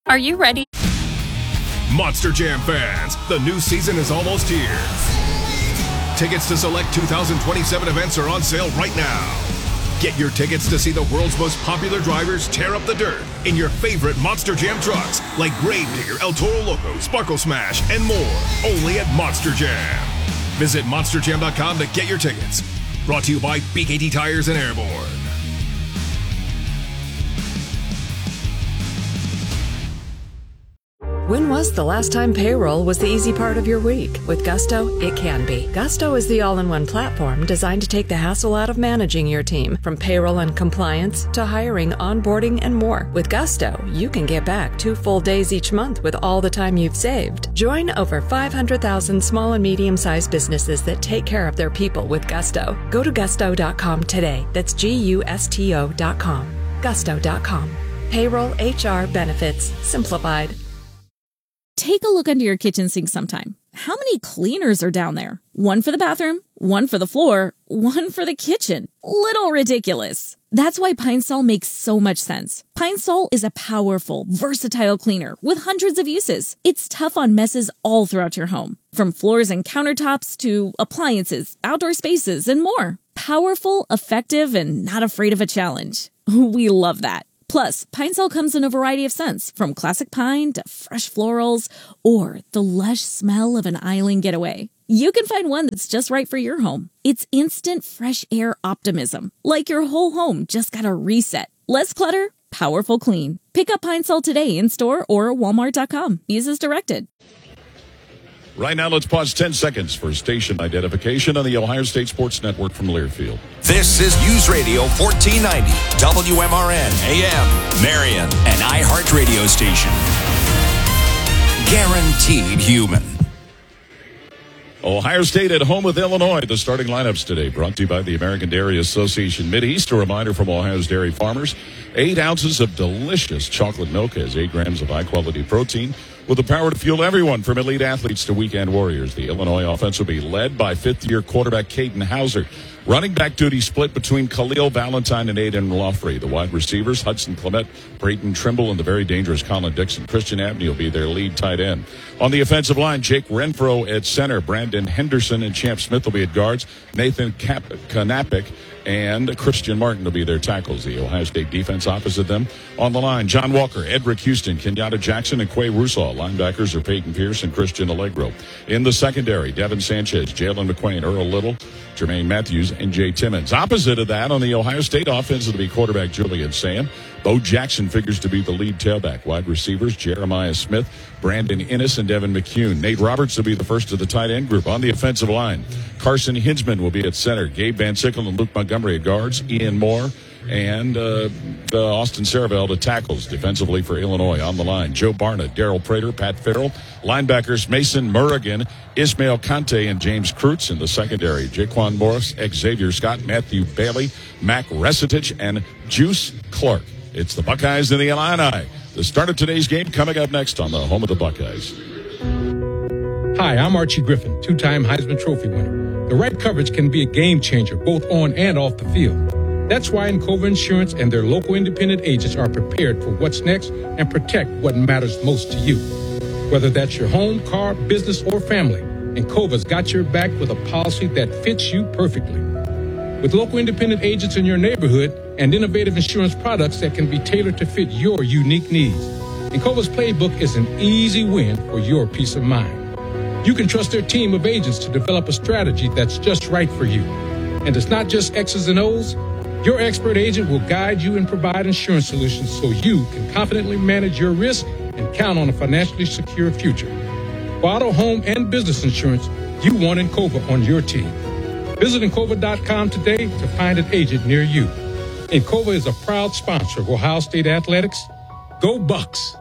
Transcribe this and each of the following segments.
Are you ready? Monster Jam fans, the new season is almost here. Tickets to select 2027 events are on sale right now. Get your tickets to see the world's most popular drivers tear up the dirt in your favorite Monster Jam trucks like Gravedigger, El Toro Loco, Sparkle Smash, and more. Only at Monster Jam. Visit monsterjam.com to get your tickets. Brought to you by BKT Tires and Airborne. When was the last time payroll was the easy part of your week? With Gusto, it can be. Gusto is the all-in-one platform designed to take the hassle out of managing your team, from payroll and compliance to hiring, onboarding, and more. With Gusto, you can get back 2 full days each month with all the time you've saved. Join over 500,000 small and medium-sized businesses that take care of their people with Gusto. Go to gusto.com today. That's GUSTO.com. Gusto.com. Payroll, HR, benefits, simplified. Take a look under your kitchen sink sometime. How many cleaners are down there? One for the bathroom, one for the floor, one for the kitchen. Little ridiculous. That's why Pine Sol makes so much sense. Pine Sol is a powerful, versatile cleaner with hundreds of uses. It's tough on messes all throughout your home, from floors and countertops to appliances, outdoor spaces, and more. Powerful, effective, and not afraid of a challenge. We love that. Plus, Pine Sol comes in a variety of scents, from classic pine to fresh florals, or the lush smell of an island getaway. You can find one that's just right for your home. It's instant fresh air optimism, like your whole home just got a reset. Less clutter, powerful clean. Pick up Pine Sol today in store or walmart.com. Use as directed. Right now, let's pause 10 seconds for station identification on the Ohio State Sports Network from Learfield. This is News Radio 1490, WMRN, AM, Marion, an iHeart radio station. Guaranteed human. Ohio State at home with Illinois. The starting lineups today brought to you by the American Dairy Association Mideast. A reminder from Ohio's dairy farmers, 8 ounces of delicious chocolate milk has 8 grams of high-quality protein with the power to fuel everyone from elite athletes to weekend warriors. The Illinois offense will be led by fifth-year quarterback Caden Hauser. Running back duty split between Khalil Valentine and Aiden Loffrey. The wide receivers, Hudson Clement, Brayton Trimble, and the very dangerous Colin Dixon. Christian Abney will be their lead tight end. On the offensive line, Jake Renfro at center. Brandon Henderson and Champ Smith will be at guards. Nathan Kanapik and Christian Martin will be their tackles. The Ohio State defense opposite them. On the line, John Walker, Edric Houston, Kenyatta Jackson, and Quay Russaw. Linebackers are Peyton Pierce and Christian Allegro. In the secondary, Devin Sanchez, Jalen McQuain, Earl Little, Jermaine Matthews, and Jay Timmons. Opposite of that, on the Ohio State offense, it'll be quarterback Julian Sam. Bo Jackson figures to be the lead tailback. Wide receivers, Jeremiah Smith, Brandon Innes, and Devin McCune. Nate Roberts will be the first of the tight end group. On the offensive line, Carson Hinsman will be at center. Gabe Van Sickle and Luke Montgomery at guards. Ian Moore and Austin Saravel to tackles. Defensively for Illinois on the line, Joe Barnett, Daryl Prater, Pat Farrell. Linebackers, Mason Murrigan, Ismail Kante, and James Kreutz. In the secondary, Jaquan Morris, Xavier Scott, Matthew Bailey, Mac Resitich, and Juice Clark. It's the Buckeyes and the Illini. The start of today's game coming up next on the home of the Buckeyes. Hi, I'm Archie Griffin, 2-time Heisman Trophy winner. The right coverage can be a game changer, both on and off the field. That's why Encova Insurance and their local independent agents are prepared for what's next and protect what matters most to you. Whether that's your home, car, business, or family, Encova's got your back with a policy that fits you perfectly. With local independent agents in your neighborhood and innovative insurance products that can be tailored to fit your unique needs, Encova's playbook is an easy win for your peace of mind. You can trust their team of agents to develop a strategy that's just right for you. And it's not just X's and O's. Your expert agent will guide you and provide insurance solutions so you can confidently manage your risk and count on a financially secure future. For auto, home, and business insurance, you want Encova on your team. Visit Encova.com today to find an agent near you. Encova is a proud sponsor of Ohio State Athletics. Go Bucks!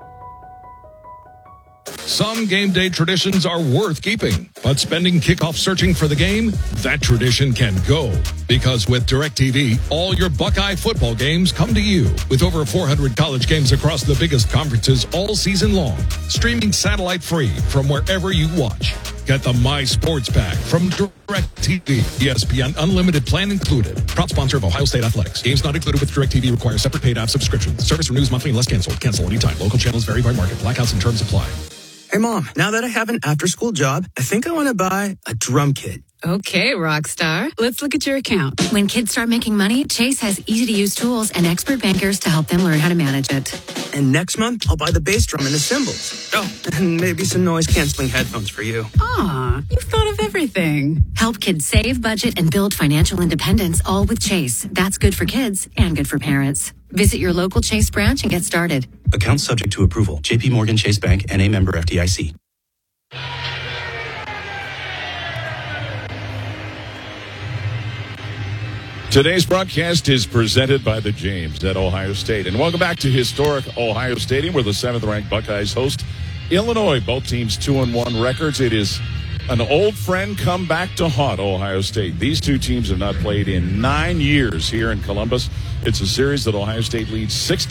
Some game day traditions are worth keeping, but spending kickoff searching for the game, that tradition can go. Because with DirecTV, all your Buckeye football games come to you. With over 400 college games across the biggest conferences all season long, streaming satellite free from wherever you watch. Get the My Sports Pack from DirecTV. ESPN Unlimited plan included. Proud sponsor of Ohio State Athletics. Games not included with DirecTV require separate paid app subscription. Service renews monthly unless canceled. Cancel anytime. Local channels vary by market. Blackouts and terms apply. Hey, Mom, now that I have an after-school job, I think I want to buy a drum kit. Okay, Rockstar. Let's look at your account. When kids start making money, Chase has easy-to-use tools and expert bankers to help them learn how to manage it. And next month, I'll buy the bass drum and the cymbals. Oh, and maybe some noise-canceling headphones for you. Aw, you've thought of everything. Help kids save, budget, and build financial independence, all with Chase. That's good for kids and good for parents. Visit your local Chase branch and get started. Account subject to approval. J.P. Morgan Chase Bank, N.A. member FDIC. Today's broadcast is presented by the James at Ohio State. And welcome back to historic Ohio Stadium, where the 7th-ranked Buckeyes host Illinois. Both teams 2-1 records. It is an old friend come back to haunt Ohio State. These two teams have not played in 9 years here in Columbus. It's a series that Ohio State leads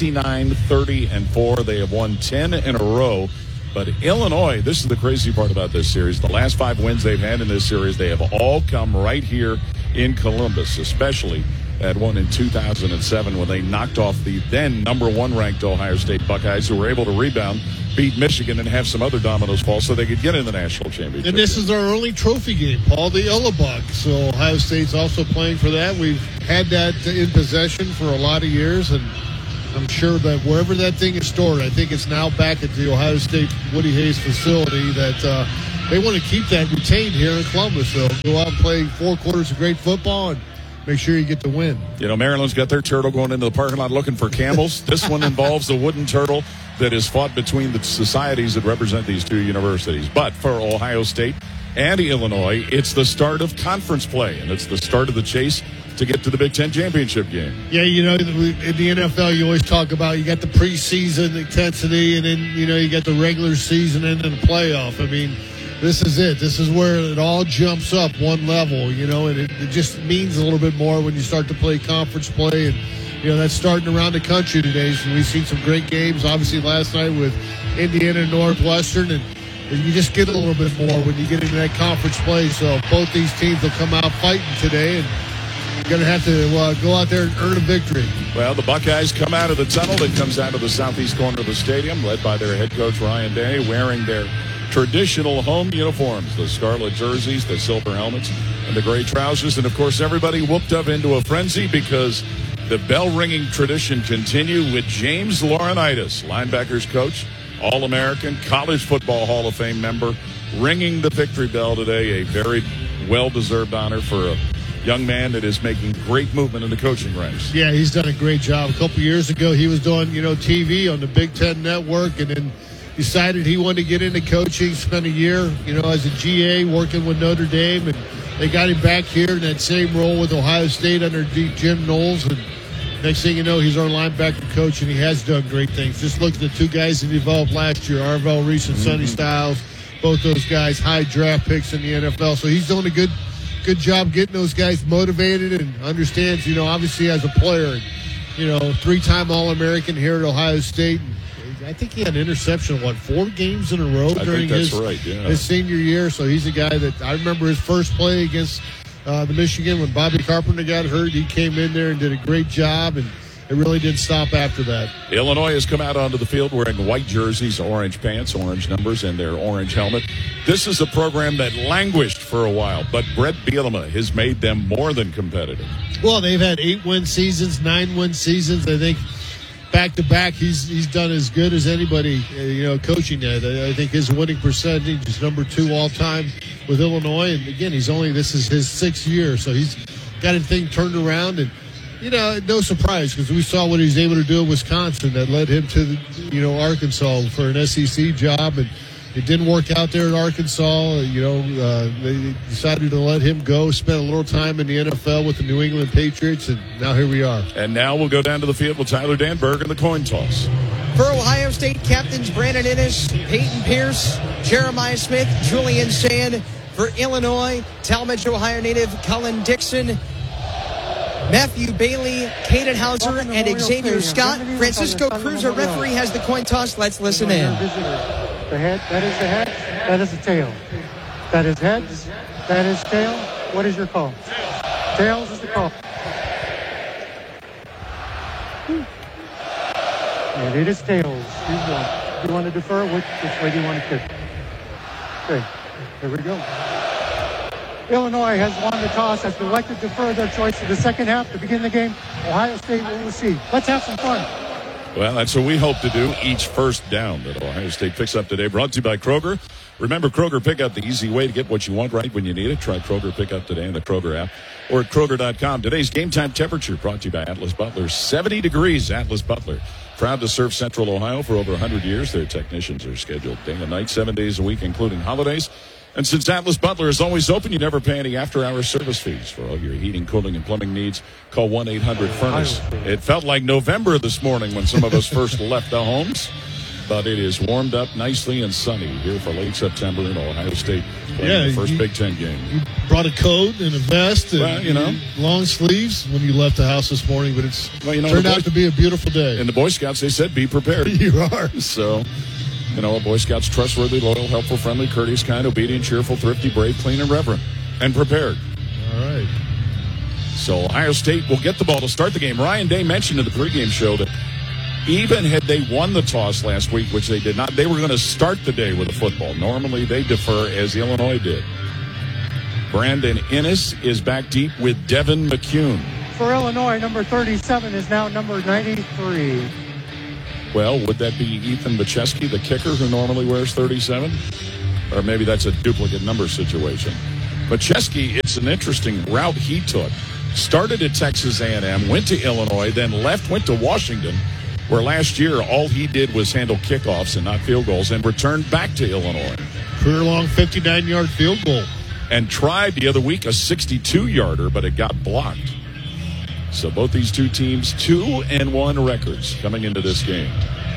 69-30-4. They have won 10 in a row. But Illinois, this is the crazy part about this series. The last 5 wins they've had in this series, they have all come right here in Columbus, especially that one in 2007 when they knocked off the then number 1 ranked Ohio State Buckeyes, who were able to rebound, beat Michigan, and have some other dominoes fall so they could get in the national championship. And this is our only trophy game, Paul, the Illabug. So Ohio State's also playing for that. We've had that in possession for a lot of years, and I'm sure that wherever that thing is stored, I think it's now back at the Ohio State Woody Hayes facility, that they want to keep that retained here in Columbus. So go out and play 4 quarters of great football and make sure you get the win. You know, Maryland's got their turtle going into the parking lot looking for camels. This one involves a wooden turtle that is fought between the societies that represent these two universities. But for Ohio State and Illinois, it's the start of conference play, and it's the start of the chase to get to the Big Ten championship game. Yeah, you know, in the NFL, you always talk about you got the preseason intensity, and then, you know, you got the regular season and then the playoff. I mean, this is it. This is where it all jumps up one level, you know, and it just means a little bit more when you start to play conference play. And, you know, that's starting around the country today. So we've seen some great games, obviously, last night with Indiana and Northwestern, and you just get a little bit more when you get into that conference play. So both these teams will come out fighting today, and you're going to have to go out there and earn a victory. Well, the Buckeyes come out of the tunnel that comes out of the southeast corner of the stadium, led by their head coach, Ryan Day, wearing their traditional home uniforms, the scarlet jerseys, the silver helmets, and the gray trousers. And, of course, everybody whooped up into a frenzy because the bell-ringing tradition continued with James Laurinaitis, linebackers coach, All-American, College Football Hall of Fame member, ringing the victory bell today, a very well-deserved honor for a young man that is making great movement in the coaching ranks. Yeah, he's done a great job. A couple years ago, he was doing, you know, TV on the Big Ten Network, and then decided he wanted to get into coaching, spent a year, you know, as a GA working with Notre Dame, and they got him back here in that same role with Ohio State under Jim Knowles, and next thing you know, he's our linebacker coach, and he has done great things. Just look at the 2 guys he developed last year, Arvell Reese and Sonny Styles, both those guys, high draft picks in the NFL. So he's doing a good job getting those guys motivated, and understands, you know, obviously as a player, you know, 3-time All-American here at Ohio State. I think he had an interception, 4 games in a row during his senior year. So he's a guy that I remember his first play against the Michigan when Bobby Carpenter got hurt. He came in there and did a great job, and it really didn't stop after that. Illinois has come out onto the field wearing white jerseys, orange pants, orange numbers, and their orange helmet. This is a program that languished for a while, but Brett Bielema has made them more than competitive. Well, they've had 8-win seasons, 9-win seasons. I think back-to-back, he's done as good as anybody, you know, coaching that. I think his winning percentage is number 2 all-time with Illinois. And, again, this is his 6th year, so he's got a thing turned around. And, you know, no surprise, because we saw what he was able to do in Wisconsin that led him to, you know, Arkansas for an SEC job. And it didn't work out there in Arkansas. You know, they decided to let him go, spent a little time in the NFL with the New England Patriots, and now here we are. And now we'll go down to the field with Tyler Danberg in the coin toss. For Ohio State, captains Brandon Inniss, Peyton Pierce, Jeremiah Smith, Julian Sand. For Illinois, Talmadge, Ohio native Cullen Dixon, Matthew Bailey, Caden Hauser, and Xavier Scott. Francisco Cruz, our referee, has the coin toss. Let's listen in. The head, that is the head, that is the tail. That is heads. That is tail. What is your call? Tails is the call. And it is tails. You won. You want to defer? Which way do you want to kick? Okay, here we go. Illinois has won the toss, has elected to defer their choice to the second half to begin the game. Ohio State will receive. Let's have some fun. Well, that's what we hope to do. Each first down that Ohio State picks up today. Brought to you by Kroger. Remember, Kroger Pickup, the easy way to get what you want right when you need it. Try Kroger Pickup today in the Kroger app or at Kroger.com. Today's game time temperature brought to you by Atlas Butler. 70 degrees, Atlas Butler. Proud to serve Central Ohio for over 100 years. Their technicians are scheduled day and night, 7 days a week, including holidays. And since Atlas Butler is always open, you never pay any after-hour service fees. For all your heating, cooling, and plumbing needs, call 1-800-FURNACE. It felt like November this morning when some of us first left the homes, but it is warmed up nicely and sunny here for late September in Ohio State. The first Big Ten game. You brought a coat and a vest and long sleeves when you left the house this morning, but it's turned out to be a beautiful day. And the Boy Scouts, they said, be prepared. You are. So... a Boy Scout's trustworthy, loyal, helpful, friendly, courteous, kind, obedient, cheerful, thrifty, brave, clean, and reverent. And prepared. All right. So Ohio State will get the ball to start the game. Ryan Day mentioned in the pregame show that even had they won the toss last week, which they did not, they were going to start the day with a football. Normally they defer, as Illinois did. Brandon Innes is back deep with Devin McCune. For Illinois, number 37 is now number 93. Well, would that be Ethan Bachesky, the kicker, who normally wears 37? Or maybe that's a duplicate number situation. Bachesky, it's an interesting route he took. Started at Texas A&M, went to Illinois, then left, went to Washington, where last year all he did was handle kickoffs and not field goals, and returned back to Illinois. Career-long 59-yard field goal. And tried the other week a 62-yarder, but it got blocked. So both these two teams, 2-1 records coming into this game.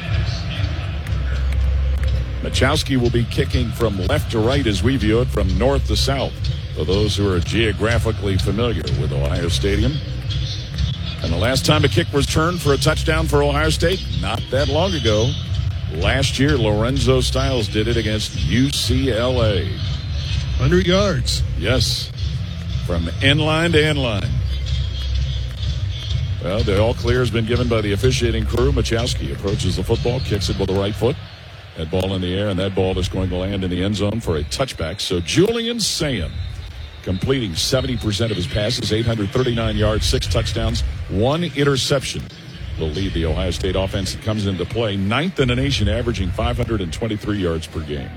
Machowski will be kicking from left to right as we view it, from north to south, for those who are geographically familiar with Ohio Stadium. And the last time a kick was returned for a touchdown for Ohio State, not that long ago. Last year, Lorenzo Styles did it against UCLA. 100 yards. Yes, from end line to end line. Well, the all clear has been given by the officiating crew. Machowski approaches the football, kicks it with the right foot. That ball in the air, and that ball is going to land in the end zone for a touchback. So Julian Sayin completing 70% of his passes, 839 yards, 6 touchdowns, 1 interception. Will lead the Ohio State offense that comes into play. 9th in the nation, averaging 523 yards per game.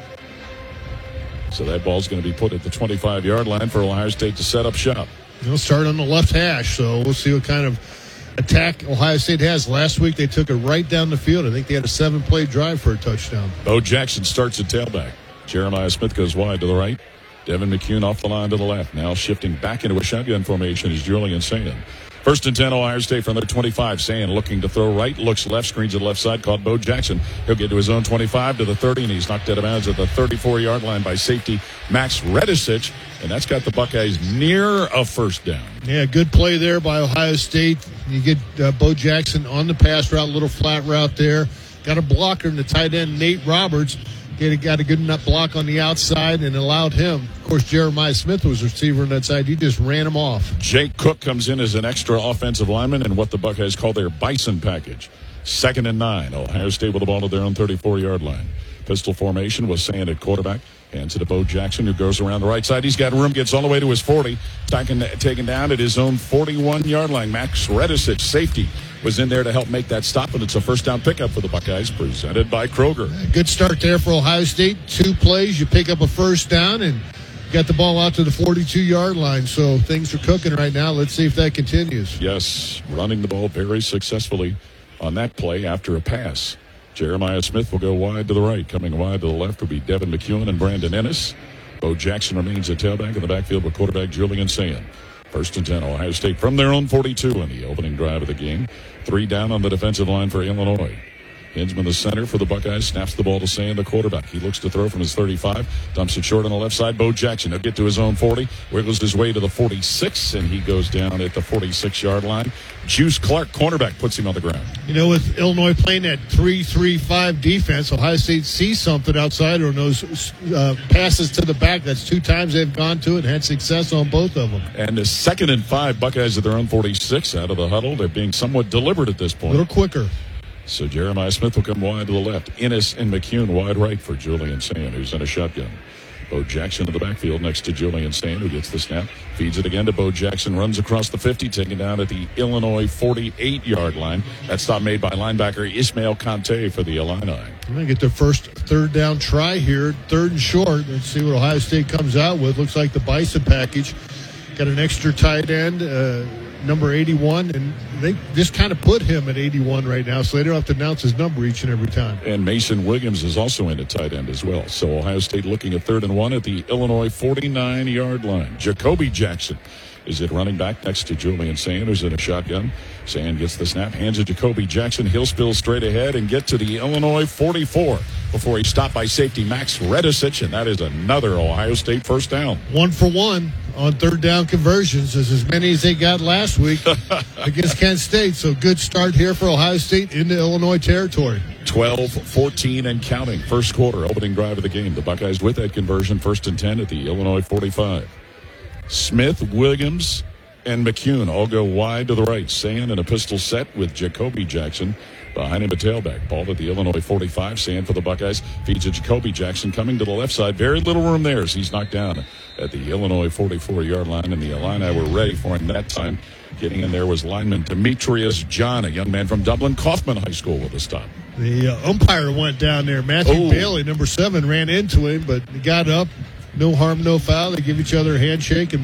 So that ball's going to be put at the 25-yard line for Ohio State to set up shop. They'll start on the left hash, so we'll see what kind of attack Ohio State has. Last week they took it right down the field. I think they had a 7-play drive for a touchdown. Bo Jackson starts at tailback. Jeremiah Smith goes wide to the right. Devin McCune off the line to the left. Now shifting back into a shotgun formation is Julian Sayin. 1st and 10, Ohio State from their 25. Sayin looking to throw right, looks left, screens to the left side, caught Bo Jackson. He'll get to his own 25 to the 30, and he's knocked out of bounds at the 34-yard line by safety Max Redisic, and that's got the Buckeyes near a first down. Yeah, good play there by Ohio State. You get Bo Jackson on the pass route, little flat route there. Got a blocker in the tight end, Nate Roberts. Got a good enough block on the outside and allowed him. Of course, Jeremiah Smith was receiver on that side. He just ran him off. Jake Cook comes in as an extra offensive lineman in what the Buckeyes call their Bison package. 2nd and 9. Ohio State with the ball at their own 34-yard line. Pistol formation was Sayin at quarterback. Hands it to Bo Jackson, who goes around the right side. He's got room, gets all the way to his 40. Taken down at his own 41-yard line. Max Redisic, safety, was in there to help make that stop, and it's a first down pickup for the Buckeyes, presented by Kroger. Good start there for Ohio State. 2 plays, you pick up a first down, and got the ball out to the 42-yard line. So things are cooking right now. Let's see if that continues. Yes, running the ball very successfully on that play after a pass. Jeremiah Smith will go wide to the right. Coming wide to the left will be Devin McCune and Brandon Innes. Bo Jackson remains at tailback in the backfield with quarterback Julian Sayin. 1st and 10, Ohio State from their own 42 in the opening drive of the game. 3 down on the defensive line for Illinois. Hinzman, the center for the Buckeyes, snaps the ball to Sand, the quarterback. He looks to throw from his 35, dumps it short on the left side. Bo Jackson, he'll get to his own 40, wiggles his way to the 46, and he goes down at the 46-yard line. Juice Clark, cornerback, puts him on the ground. You know, with Illinois playing that 3-3-5 defense, Ohio State sees something outside or knows passes to the back. That's 2 times they've gone to it and had success on both of them. And the 2nd and 5, Buckeyes at their own 46 out of the huddle. They're being somewhat deliberate at this point. A little quicker. So Jeremiah Smith will come wide to the left. Innes and McCune wide right for Julian Sand, who's in a shotgun. Bo Jackson in the backfield next to Julian Sand, who gets the snap. Feeds it again to Bo Jackson. Runs across the 50, taken down at the Illinois 48-yard line. That stop made by linebacker Ismail Conte for the Illini. They're going to get their first third down try here. 3rd and short. Let's see what Ohio State comes out with. Looks like the Bison package. Got an extra tight end, number 81, and they just kind of put him at 81 right now, so they don't have to announce his number each and every time. And Mason Williams is also in at tight end as well. So Ohio State looking at 3rd and 1 at the Illinois 49-yard line. Jacoby Jackson is at running back next to Julian Sand, who's in a shotgun. Sand gets the snap, hands it to Jacoby Jackson. He'll spill straight ahead and get to the Illinois 44 before he's stopped by safety Max Redisich, and that is another Ohio State first down. 1 for 1 on 3rd down conversions, as many as they got last week against Kent State. So good start here for Ohio State into Illinois territory. 12-14 and counting. First quarter, opening drive of the game. The Buckeyes with that conversion, 1st and 10 at the Illinois 45. Smith, Williams, and McCune all go wide to the right. Sand in a pistol set with Jacoby Jackson behind him, a tailback. Ball at the Illinois 45. Sand for the Buckeyes. Feeds to Jacoby Jackson coming to the left side. Very little room there as he's knocked down at the Illinois 44-yard line. And the Illini were ready for him that time. Getting in there was lineman Demetrius John, a young man from Dublin Kaufman High School with a stop. The umpire went down there. Matthew Bailey, number 7, ran into him, but he got up. No harm, no foul. They give each other a handshake and